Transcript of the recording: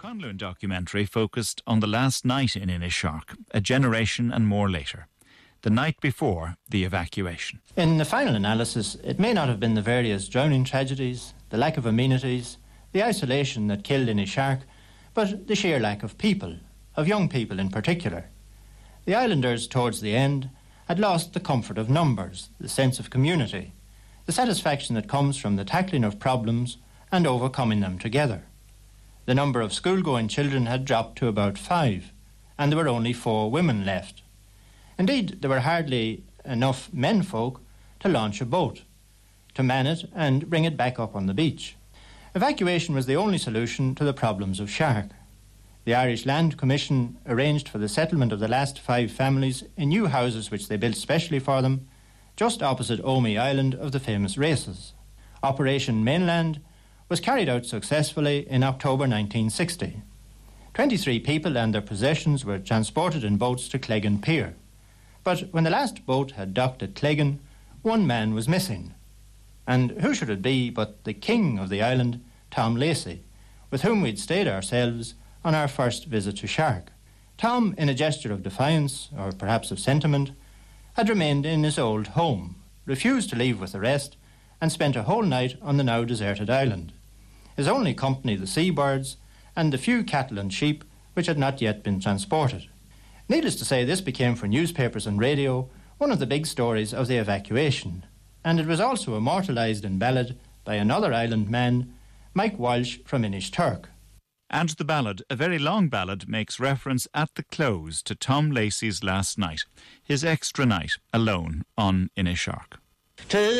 Conlon documentary focused on the last night in Inishark, a generation and more later, the night before the evacuation. In the final analysis, it may not have been the various drowning tragedies, the lack of amenities, the isolation that killed Inishark, but the sheer lack of people, of young people in particular. The islanders, towards the end, had lost the comfort of numbers, the sense of community, the satisfaction that comes from the tackling of problems and overcoming them together. The number of school-going children had dropped to about 5, and there were only 4 women left. Indeed, there were hardly enough menfolk to launch a boat, to man it and bring it back up on the beach. Evacuation was the only solution to the problems of Shark. The Irish Land Commission arranged for the settlement of the last 5 families in new houses which they built specially for them, just opposite Omey Island of the famous races. Operation Mainland was carried out successfully in October 1960. 23 people and their possessions were transported in boats to Cleggan Pier. But when the last boat had docked at Cleggan, 1 man was missing. And who should it be but the king of the island, Tom Lacey, with whom we'd stayed ourselves on our first visit to Shark. Tom, in a gesture of defiance, or perhaps of sentiment, had remained in his old home, refused to leave with the rest, and spent a whole night on the now deserted island. His only company the seabirds and the few cattle and sheep which had not yet been transported. Needless to say, this became for newspapers and radio one of the big stories of the evacuation, and it was also immortalised in ballad by another island man, Mike Walsh from Inishturk. And the ballad, a very long ballad, makes reference at the close to Tom Lacey's last night, his extra night alone on Inishark.